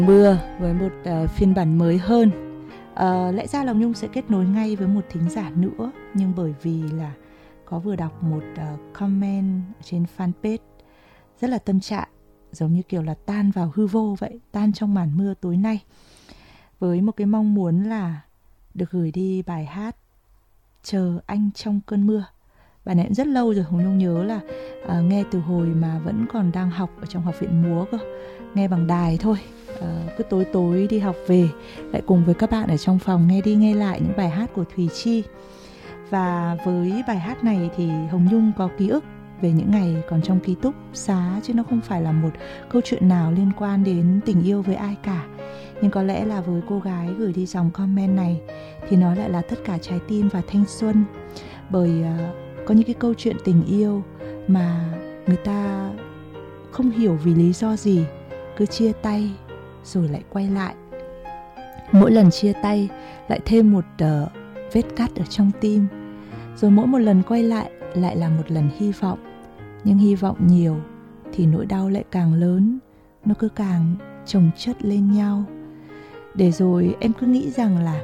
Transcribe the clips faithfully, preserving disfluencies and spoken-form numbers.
Mưa với một uh, phiên bản mới hơn. uh, Lẽ ra là Nhung sẽ kết nối ngay với một thính giả nữa, nhưng bởi vì là có vừa đọc một uh, comment trên fanpage rất là tâm trạng, giống như kiểu là tan vào hư vô vậy, tan trong màn mưa tối nay, với một cái mong muốn là được gửi đi bài hát Chờ Anh Trong Cơn Mưa. Bài này cũng rất lâu rồi, Hồng Nhung nhớ là uh, nghe từ hồi mà vẫn còn đang học ở trong học viện múa cơ, nghe bằng đài thôi. Uh, cứ tối tối đi học về lại cùng với các bạn ở trong phòng nghe đi nghe lại những bài hát của Thùy Chi. Và với bài hát này thì Hồng Nhung có ký ức về những ngày còn trong ký túc xá, chứ nó không phải là một câu chuyện nào liên quan đến tình yêu với ai cả. Nhưng có lẽ là với cô gái gửi đi dòng comment này thì nó lại là tất cả trái tim và thanh xuân. Bởi uh, có những cái câu chuyện tình yêu mà người ta không hiểu vì lý do gì cứ chia tay rồi lại quay lại. Mỗi lần chia tay lại thêm một uh, vết cắt ở trong tim. Rồi mỗi một lần quay lại lại là một lần hy vọng. Nhưng hy vọng nhiều thì nỗi đau lại càng lớn, nó cứ càng chồng chất lên nhau. Để rồi em cứ nghĩ rằng là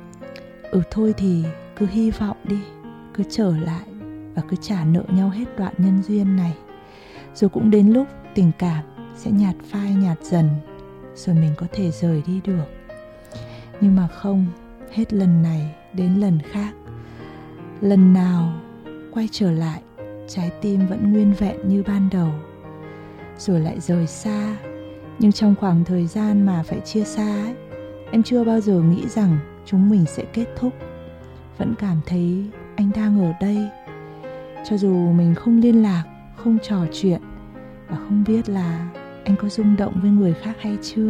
Ừ thôi thì cứ hy vọng đi, cứ trở lại và cứ trả nợ nhau hết đoạn nhân duyên này. Rồi cũng đến lúc tình cảm sẽ nhạt phai nhạt dần, rồi mình có thể rời đi được. Nhưng mà không, hết lần này đến lần khác, lần nào quay trở lại, trái tim vẫn nguyên vẹn như ban đầu. Rồi lại rời xa. Nhưng trong khoảng thời gian mà phải chia xa ấy, em chưa bao giờ nghĩ rằng chúng mình sẽ kết thúc. Vẫn cảm thấy anh đang ở đây, cho dù mình không liên lạc, không trò chuyện, và không biết là anh có rung động với người khác hay chưa.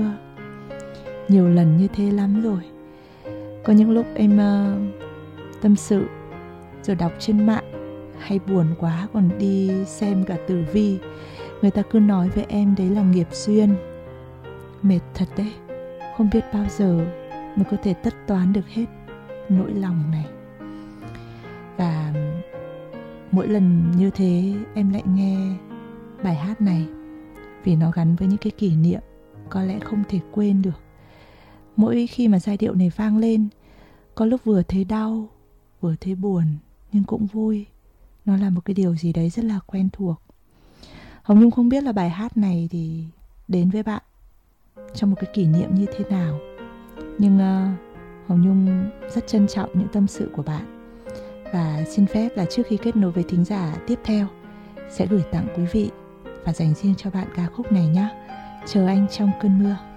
Nhiều lần như thế lắm rồi. Có những lúc em uh, tâm sự rồi đọc trên mạng, hay buồn quá còn đi xem cả tử vi. Người ta cứ nói với em đấy là nghiệp duyên. Mệt thật đấy, không biết bao giờ mới có thể tất toán được hết nỗi lòng này. Và mỗi lần như thế em lại nghe bài hát này, vì nó gắn với những cái kỷ niệm có lẽ không thể quên được. Mỗi khi mà giai điệu này vang lên, có lúc vừa thấy đau, vừa thấy buồn, nhưng cũng vui. Nó là một cái điều gì đấy rất là quen thuộc. Hồng Nhung không biết là bài hát này thì đến với bạn trong một cái kỷ niệm như thế nào, nhưng uh, Hồng Nhung rất trân trọng những tâm sự của bạn. Và xin phép là trước khi kết nối với thính giả tiếp theo, sẽ gửi tặng quý vị và dành riêng cho bạn ca khúc này nhé. Chờ Anh Trong Cơn Mưa.